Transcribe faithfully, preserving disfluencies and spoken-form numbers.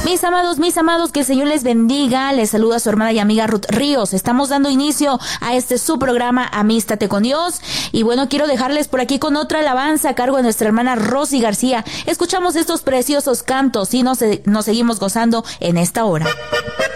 Mis amados, mis amados, que el Señor les bendiga. Les saluda su hermana y amiga Ruth Ríos. Estamos dando inicio a este su programa Amístate con Dios. Y bueno, quiero dejarles por aquí con otra alabanza a cargo de nuestra hermana Rosy García. Escuchamos estos preciosos cantos y nos, nos seguimos gozando en esta hora.